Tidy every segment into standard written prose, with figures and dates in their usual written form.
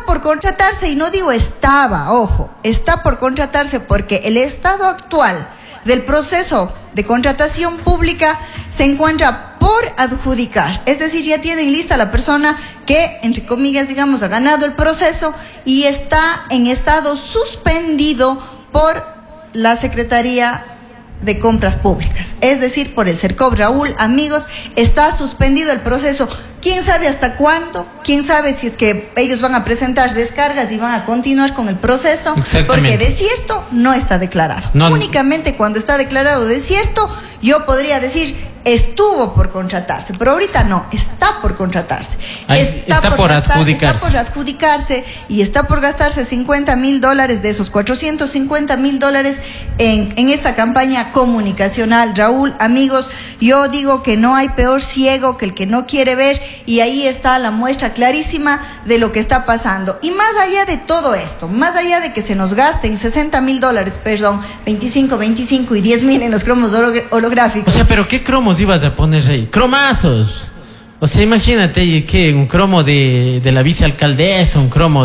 por contratarse, y no digo estaba, ojo, está por contratarse porque el estado actual del proceso de contratación pública se encuentra por adjudicar. Es decir, ya tienen lista la persona que, entre comillas, digamos, ha ganado el proceso y está en estado suspendido por la Secretaría de Compras Públicas, es decir, por el Cercop. Raúl, amigos, está suspendido el proceso. ¿Quién sabe hasta cuándo? ¿Quién sabe si es que ellos van a presentar descargas y van a continuar con el proceso? Porque desierto no está declarado. Únicamente cuando está declarado desierto, yo podría decir estuvo por contratarse, pero ahorita no, está por contratarse. Está por adjudicarse y está por gastarse $50,000 de esos $450,000 en esta campaña comunicacional. Raúl, amigos, yo digo que no hay peor ciego que el que no quiere ver, y ahí está la muestra clarísima de lo que está pasando. Y más allá de todo esto, más allá de que se nos gasten $60,000, perdón, 25 y 10,000 en los cromos holográficos. O sea, pero ¿qué cromos ibas a poner ahí? ¡Cromazos! O sea, imagínate que un cromo de la vicealcaldesa, un cromo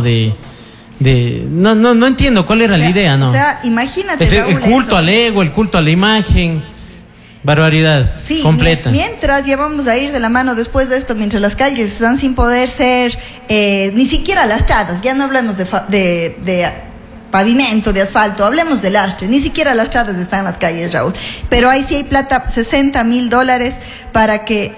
no entiendo cuál era la idea, ¿no? O sea, imagínate, Raúl, el culto al ego, el culto a la imagen, barbaridad, sí, completa. Mientras ya vamos a ir de la mano después de esto, mientras las calles están sin poder ser, ni siquiera lastradas, ya no hablamos de pavimento, de asfalto, hablemos de lastre, ni siquiera las lastradas están en las calles, Raúl, pero ahí sí hay plata, $60,000 para que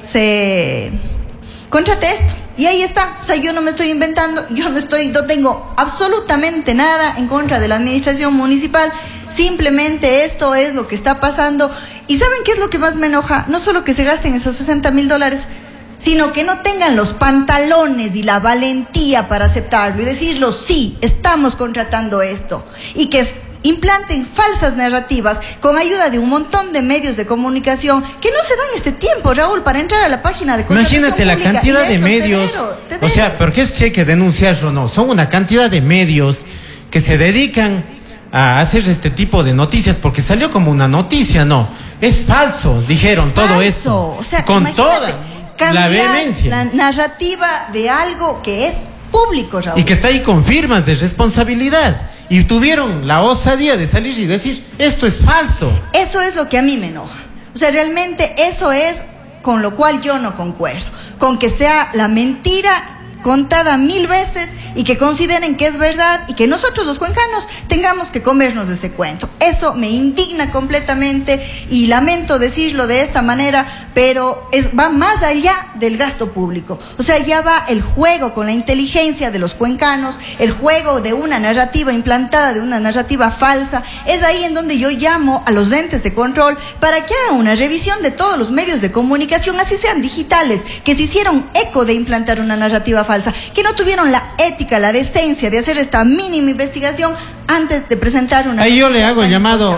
se contrate esto, y ahí está. O sea, yo no me estoy inventando, no tengo absolutamente nada en contra de la administración municipal, simplemente esto es lo que está pasando. ¿Y saben qué es lo que más me enoja? No solo que se gasten esos $60,000, sino que no tengan los pantalones y la valentía para aceptarlo y decirlo, sí, estamos contratando esto, y que implanten falsas narrativas con ayuda de un montón de medios de comunicación que no se dan este tiempo, Raúl, para entrar a la página de contratación pública. Imagínate la cantidad de medios, o sea, porque eso sí hay que denunciarlo, ¿no? Son una cantidad de medios que se dedican a hacer este tipo de noticias, porque salió como una noticia, ¿no? Es falso, dijeron todo eso. O sea, con toda la vehemencia, la narrativa de algo que es público, Raúl. Y que está ahí con firmas de responsabilidad. Y tuvieron la osadía de salir y decir, esto es falso. Eso es lo que a mí me enoja. O sea, realmente eso es con lo cual yo no concuerdo. Con que sea la mentira contada 1000 veces y que consideren que es verdad y que nosotros los cuencanos tengamos que comernos de ese cuento. Eso me indigna completamente y lamento decirlo de esta manera, pero va más allá del gasto público. O sea, ya va el juego con la inteligencia de los cuencanos, el juego de una narrativa implantada, de una narrativa falsa. Es ahí en donde yo llamo a los entes de control para que hagan una revisión de todos los medios de comunicación, así sean digitales, que se hicieron eco de implantar una narrativa falsa, que no tuvieron la ética, la decencia de hacer esta mínima investigación antes de presentar una... Ahí yo le hago el llamado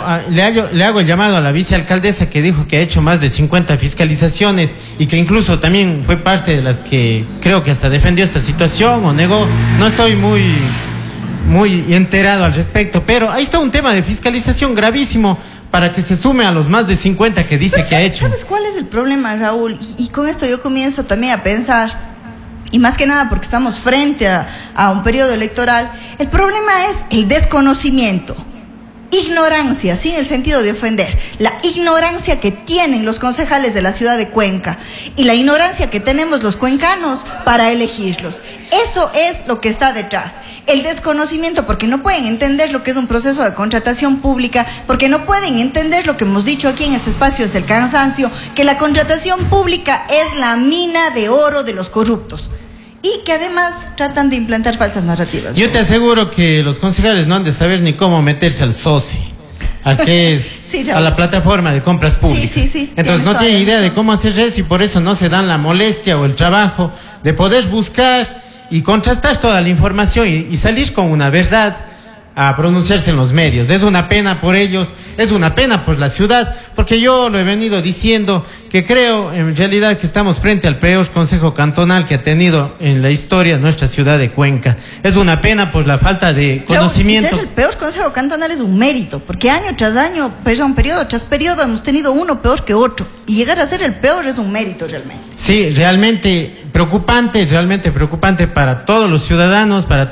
a la vicealcaldesa, que dijo que ha hecho más de 50 fiscalizaciones y que incluso también fue parte de las que creo que hasta defendió esta situación o negó. No estoy muy enterado al respecto, pero ahí está un tema de fiscalización gravísimo para que se sume a los más de 50 que dice que ha hecho. ¿Sabes cuál es el problema, Raúl? Y con esto yo comienzo también a pensar, y más que nada porque estamos frente a un periodo electoral. El problema es el desconocimiento, ignorancia, sin el sentido de ofender, la ignorancia que tienen los concejales de la ciudad de Cuenca y la ignorancia que tenemos los cuencanos para elegirlos. Eso es lo que está detrás. El desconocimiento, porque no pueden entender lo que es un proceso de contratación pública, porque no pueden entender lo que hemos dicho aquí en este espacio desde el cansancio, que la contratación pública es la mina de oro de los corruptos. Y que además tratan de implantar falsas narrativas. Yo te aseguro que los concejales no han de saber ni cómo meterse al SOCI, al que es sí, a la plataforma de compras públicas. Sí. Entonces no tienen idea de cómo hacer eso y por eso no se dan la molestia o el trabajo de poder buscar y contrastar toda la información y salir con una verdad a pronunciarse en los medios. Es una pena por ellos, es una pena por la ciudad, porque yo lo he venido diciendo, que creo en realidad que estamos frente al peor consejo cantonal que ha tenido en la historia nuestra ciudad de Cuenca. Es una pena por la falta de conocimiento. Ser el peor consejo cantonal es un mérito, porque año tras año, periodo tras periodo hemos tenido uno peor que otro, y llegar a ser el peor es un mérito realmente. Sí, realmente preocupante para todos los ciudadanos, para